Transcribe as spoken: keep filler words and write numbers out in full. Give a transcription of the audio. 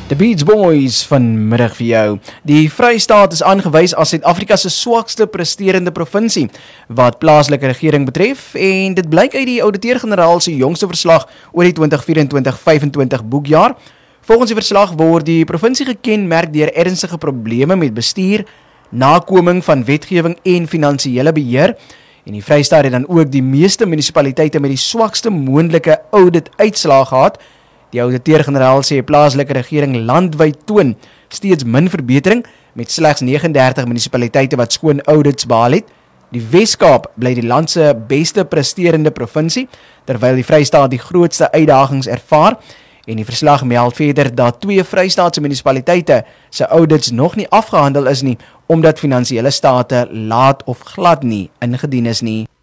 The Beach Boys vanmiddag vir jou. Die Vrystaat is aangewys as Suid-Afrika se swakste presterende provinsie wat plaaslike regering betref en dit blyk uit die ouditeur-generaal se jongste verslag oor die twintig vyf-twintig vyf-en-twintig boekjaar. Volgens die verslag word die provinsie gekenmerk deur ernstige probleme met bestuur, nakoming van wetgewing en finansiële beheer. En die Vrystaat het dan ook die meeste munisipaliteite met die swakste moontlike audit-uitslae gehad. Die ouditeur-generaal sê plaaslike regering landwyd toon steeds min verbetering met slegs negentig en dertig munisipaliteite wat skoon audits behaal het. Die Wes-Kaap bly die land se beste presterende provinsie, terwyl die Vrystaat die grootste uitdagings ervaar. En die verslag meld verder dat twee Vrystaatse munisipaliteite se audits nog nie afgehandel is nie, omdat finansiële state laat of glad nie ingedien is nie.